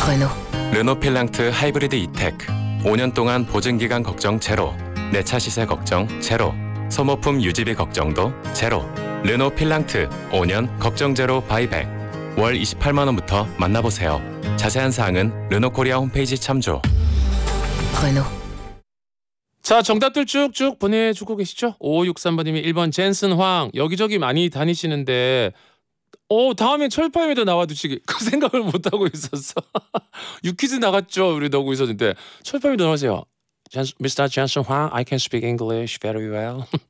Renault. 르노 필랑트 하이브리드 이테크 5년 동안 보증기간 걱정 제로, 내 차 시세 걱정 제로, 소모품 유지비 걱정도 제로. 르노 필랑트 5년 걱정 제로 바이백. 월 28만 원부터 만나보세요. 자세한 사항은 르노코리아 홈페이지 참조. Renault. 자, 정답들 쭉쭉 보내주고 계시죠? 5563번님이 1번 젠슨 황. 여기저기 많이 다니시는데 다음에 철파임에도 나와주시기 그 생각을 못하고 있었어. 유퀴즈 나갔죠? 우리 너고 있었는데 철파임에도 나오세요. Mr. Jensen Huang, I can speak English very well.